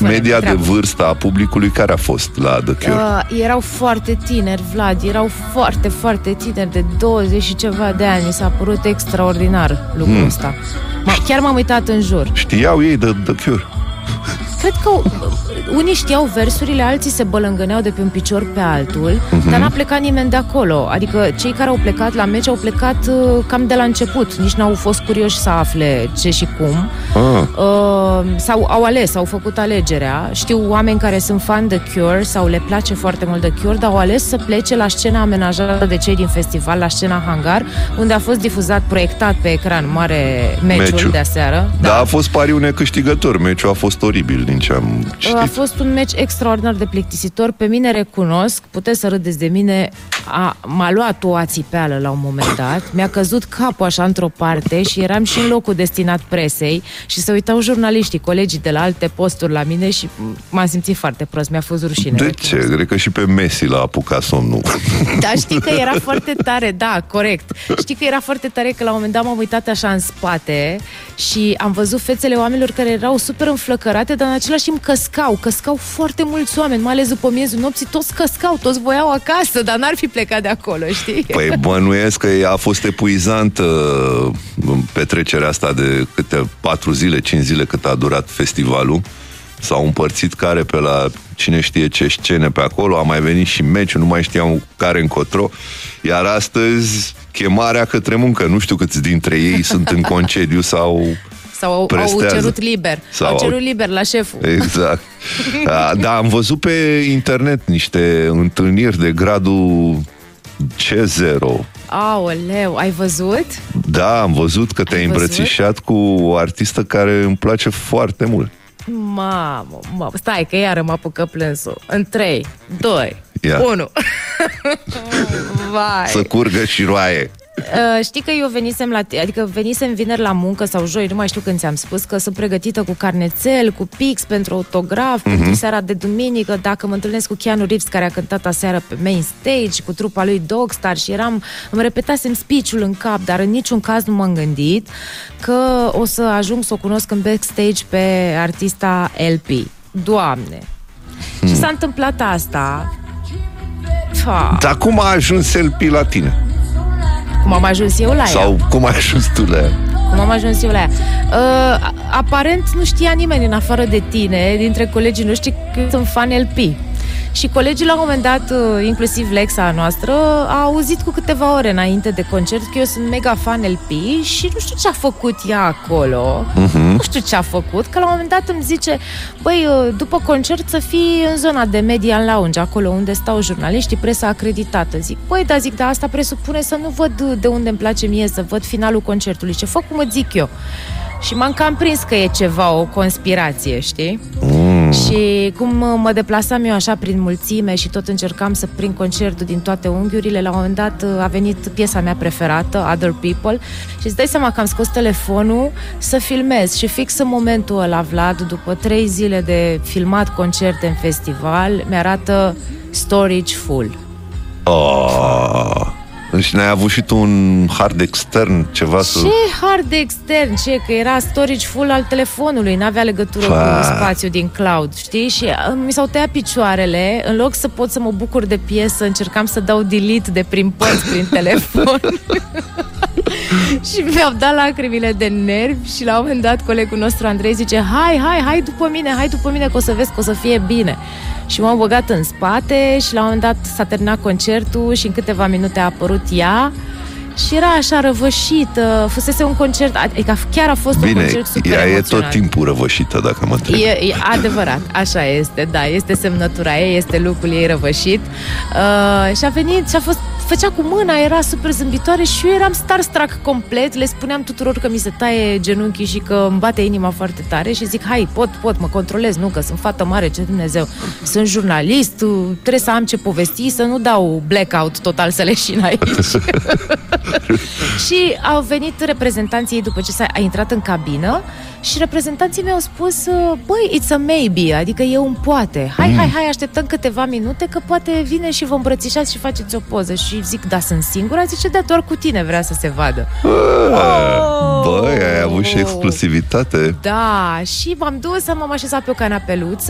media de vârstă a publicului care a fost la The Cure? Erau foarte tineri, Vlad, erau foarte, foarte tineri, de 20 și ceva de ani. Mi s-a părut extraordinar lucrul ăsta. Chiar m-am uitat în jur. Știau ei de The Cure? Cred că unii știau versurile, alții se bălângâneau de pe un picior pe altul, dar n-a plecat nimeni de acolo. Adică cei care au plecat la meci au plecat cam de la început. Nici n-au fost curioși să afle ce și cum. Sau au ales, au făcut alegerea. Știu oameni care sunt fan de Cure sau le place foarte mult de Cure, dar au ales să plece la scena amenajată de cei din festival, la scena Hangar, unde a fost difuzat, proiectat pe ecran mare meciul de aseară. Da, a fost pariu necâștigător. Meciul a fost oribil din ce am știut. A fost un meci extraordinar de plictisitor. Pe mine, recunosc, puteți să râdeți de mine, m-a luat o ațipeală la un moment dat, mi-a căzut capul așa într-o parte și eram și în locul destinat presei și se uitau jurnaliștii, colegii de la alte posturi la mine și m-am simțit foarte prost, mi-a fost rușine. De ce? Cred că și pe Messi l-a apucat somnul. Da, știi că era foarte tare, da, corect. Știi că era foarte tare că la un moment dat m-am uitat așa în spate și am văzut fețele oamenilor care erau super înflăcărate, dar în același timp căscau foarte mulți oameni, mai ales după miezul nopții, toți căscau, toți voiau acasă, dar n-ar fi plecat de acolo, știi? Păi bănuiesc că a fost epuizantă petrecerea asta de câte 4 zile, 5 zile cât a durat festivalul. S-au împărțit care pe la cine știe ce scene pe acolo, a mai venit și meciul, nu mai știam care încotro, iar astăzi chemarea către muncă, nu știu câți dintre ei sunt în concediu sau au cerut liber. Au cerut liber la șeful. Exact. Da, am văzut pe internet niște întâlniri de gradul C0. Aoleu, ai văzut? Da, am văzut că te-ai îmbrățișat cu o artistă care îmi place foarte mult. Mamă, stai că iară mă apucă plânsul. În 3, 2, 1. Vai. Să curgă și roaie. Știi că eu venisem vineri la muncă sau joi, nu mai știu când ți-am spus că sunt pregătită cu carnețel, cu pix pentru autograf, pentru seara de duminică, dacă mă întâlnesc cu Keanu Reeves, care a cântat aseară pe main stage cu trupa lui Dogstar și îmi repetasem speech-ul în cap, dar în niciun caz nu m-am gândit că o să ajung să o cunosc în backstage pe artista LP. Doamne! Și s-a întâmplat asta. Dar cum a ajuns LP la tine? Cum am ajuns eu la ea? Sau cum ai ajuns tu la ea? Cum am ajuns eu la ea? Aparent nu știa nimeni în afară de tine, dintre colegii noștri, că sunt fan LP. Și colegii la un moment dat, inclusiv Lexa noastră, a auzit cu câteva ore înainte de concert că eu sunt mega fan LP și nu știu ce a făcut ea acolo. Nu știu ce a făcut, că la un moment dat îmi zice: băi, după concert să fii în zona de media în lounge, acolo unde stau jurnaliștii, presa acreditată. Zic, dar asta presupune să nu văd de unde îmi place mie, să văd finalul concertului. Ce fac cum îți zic eu? Și m-am cam prins că e ceva, o conspirație, știi? Și cum mă deplasam eu așa prin mulțime și tot încercam să prind concertul din toate unghiurile, la un moment dat a venit piesa mea preferată, Other People, și îți dai seama că am scos telefonul să filmez și fix în momentul ăla, Vlad, după 3 zile de filmat concerte în festival, mi-arată storage full. Și n-ai avut și tu un hard extern, ceva? Ce hard extern? Că era storage full al telefonului, n-avea legătură cu spațiu din cloud, știi? Și mi s-au tăiat picioarele, în loc să pot să mă bucur de piesă, încercam să dau delete de prin părți prin telefon. Și mi-au dat lacrimile de nervi și la un moment dat colegul nostru Andrei zice: hai după mine că o să vezi că o să fie bine. Și m-am băgat în spate și la un moment dat s-a terminat concertul și în câteva minute a apărut ea și era așa răvășită, fusese un concert, adică chiar a fost un concert super emoționant. Ea e tot timpul răvășită, dacă mă întreb. E adevărat, așa este, da, este semnătura ei, este lucrul ei răvășit. Și a venit și făcea cu mâna, era super zâmbitoare și eu eram starstruck complet, le spuneam tuturor că mi se taie genunchii și că îmi bate inima foarte tare și zic, hai, pot, mă controlez, nu, că sunt fată mare, ce Dumnezeu, sunt jurnalist, trebuie să am ce povesti, să nu dau blackout total să leșin aici. Și au venit reprezentanții ei după ce a intrat în cabină și reprezentanții mei au spus: băi, it's a maybe, adică e un poate. Hai, așteptăm câteva minute că poate vine și vă îmbrățișați și faceți o poză. Și zic, da, sunt singura? Zice, da, doar cu tine vrea să se vadă. Băi, ai avut și exclusivitate. Da, și m-am dus, m-am așezat pe o canapeluță